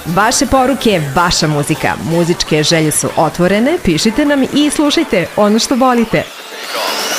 Vaše poruke, vaša muzika. Muzičke želje su otvorene, pišite nam i slušajte ono što volite.